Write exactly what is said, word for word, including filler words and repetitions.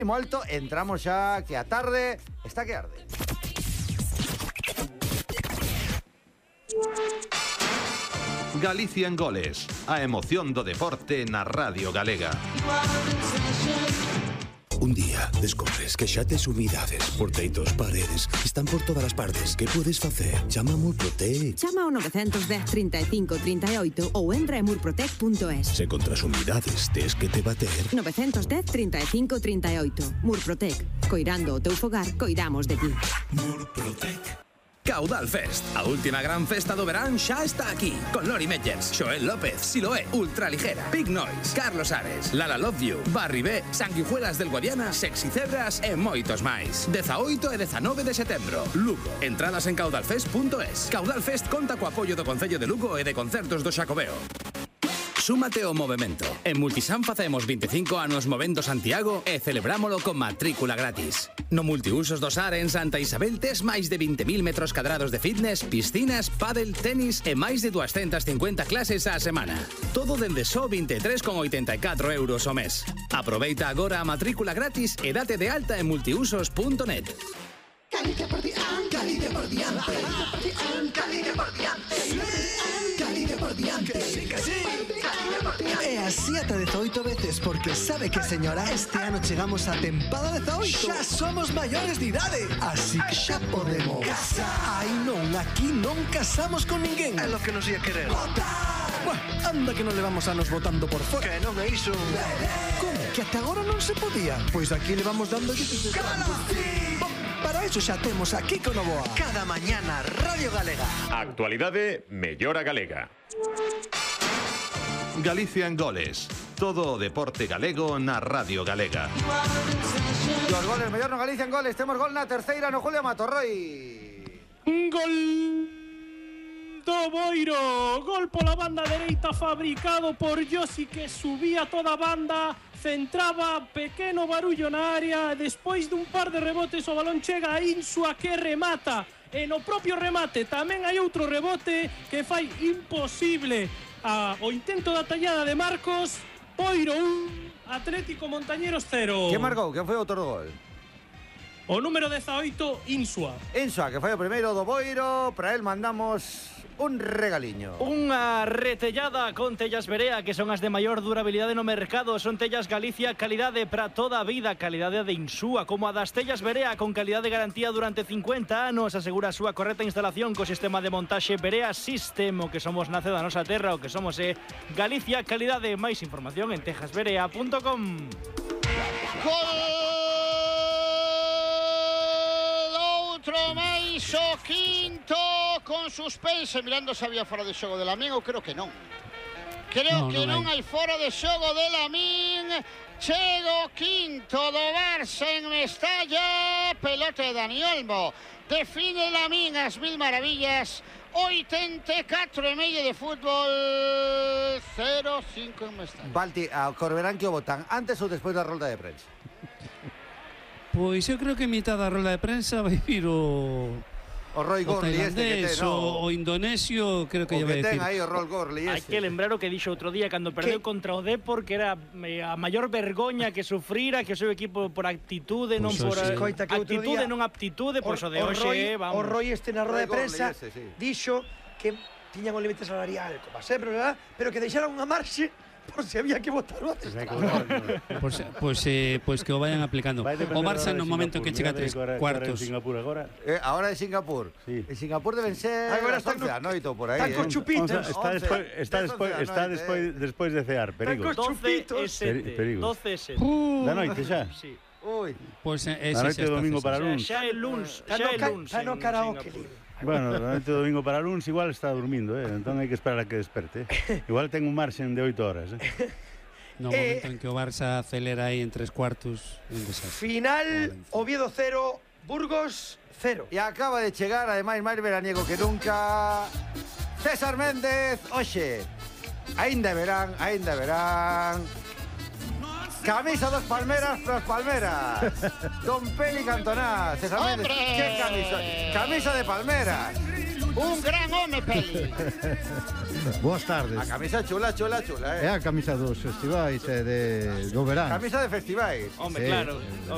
Molto, entramos xa que a tarde está que arde. Galicia en Goles, a emoción do deporte na Radio Galega. Un día descobres que xa tes umidades por teitos, paredes, están por todas as partes. Que podes facer? Chama a Murprotec. Chama ao nove un cero, trinta e cinco, trinta e oito ou entra en murprotec punto es. Se contra as umidades tes que te bater. nove un cero, trinta e cinco, trinta e oito. Murprotec. Coirando o teu fogar, coidamos de ti. Murprotec. Caudal Fest, a última gran festa do verán xa está aquí, con Lori Meyers, Xoel López, Siloé, Ultraligera, Big Noise, Carlos Ares, Lala Love You, Barry B, Sanguijuelas del Guadiana, Sexy Cebras e moitos máis. dezaoito e dezanove de setembro, Lugo. Entradas en caudal fest punto es. Caudal Fest conta co apoio do Concello de Lugo e de Concertos do Xacobeo. Súmate ao movemento. En Multisan facemos vinte e cinco anos movendo Santiago e celebrámolo con matrícula gratis. No Multiusos do Sar en Santa Isabel tes máis de vinte mil metros cadrados de fitness, piscinas, pádel, tenis e máis de doscientas cincuenta clases á semana. Todo dende só vinte e tres con oitenta e catro euros ao mes. Aproveita agora a matrícula gratis e date de alta en multiusos punto net. Galicia por diante, Galicia por diante, Galicia por diante, Galicia por diante, sí que sí. E así ata dezaoito veces, porque sabe que, señora, este ano chegamos a tempada dezaoito. Xa somos maiores de idade, así que xa podemos casar. Ai non, aquí non casamos con ninguén. É lo que nos ia querer. Votar. Buah, anda que non levamos anos votando por fora. Que non é iso. Como? Que ata agora non se podía? Pois aquí le vamos dando... Para iso xa temos a Kiko Novoa. Cada mañana Radio Galega. Actualidade mellora galega. Galicia en Goles, todo o deporte galego na Radio Galega. E os goles mellor no Galicia en Goles. Temos gol na terceira no Julio Matorroi. Gol do Boiro. Gol pola banda dereita fabricado por Josi, que subía toda a banda, centraba, pequeno barullo na área. Despois dun par de rebotes o balón chega a Insua, que remata. E no propio remate tamén hai outro rebote que fai imposible a, o intento da tallada de Marcos. Boiro un, Atlético Montañeros cero. Que marcou? Que foi o autor do gol? O número dezaoito, Insua. Insua, que foi o primeiro do Boiro. Para el mandamos un regaliño. Unha retellada con tellas Berea, que son as de maior durabilidade no mercado. Son tellas Galicia, calidade para toda a vida. Calidade de Insúa, como a das tellas Berea, con calidade de garantía durante cincuenta anos. Asegura a súa correcta instalación co sistema de montaxe Berea System. O que somos nace da nosa terra, o que somos é Galicia, calidade. Máis información en tejas berea punto com. Gol! Outro máis, o quinto con suspense, mirando se había fora de xogo de Lamín. Eu creo que non. Creo no, que non, non hai fora de xogo de Lamín. Chega o quinto do Barça en Mestalla. Pelota de Dani Olmo. Define Lamín as mil maravillas. oitenta e catro e medio de fútbol, cero cinco en Mestalla. Balti, a Corberán que o botan antes ou despois da rolda de prensa? Pois eu creo que en mitad da rolda de prensa vai vir o... O Roy Gorley este que ten, no? O, o indonesio, creo que o lle vai que ten decir. aí o Roy Gorley este. Hai que lembrar o que dixo outro día cando perdeu contra o Depor, que era a maior vergoña que sufrira, que o seu equipo por actitude, non por sí. Coita, que actitude, día, non aptitude, por so de hoxe, vamos. O Roy este na roda de prensa ese, sí. dixo que tiñan un límite salarial, como sempre, ¿verdad? Pero que deixaran unha marxe por si había que votar o Pois pues, eh, pues que o vayan aplicando. O Barça no momento que chega a tres cuartos. Singapur agora. Eh, ahora de Singapur. Sí. En Singapur deben ser agora as once da noite por aí. Están con chupitos. Está despois, está despois, está despois, despois de cear, perigo. doce e sete. doce e sete. Da noite xa. Sí. Ui. Pois pues, eh, da noite domingo para luns. Xa é luns, xa é luns. Xa no karaoke libre. Bueno, da noite domingo para luns igual está dormindo, eh? Entón hai que esperar a que desperte. Igual ten un marxen de oito horas, eh? No momento en que o Barça acelera aí en tres cuartos, un desastre. Final, Oviedo cero, Burgos cero. E acaba de chegar, ademais, máis veraniego que nunca, César Méndez. Oxe, aínda verán, aínda verán. Camisa dos Palmeras pros Palmeras. Don Peli Cantona. César Méndez, que camisa? Camisa de Palmeras. Un gran home, Peli. Boas tardes. A camisa chula, chula, chula, eh. É a camisa dos festivais e de, do verán. Camisa de festivais. Hombre, sí, claro. De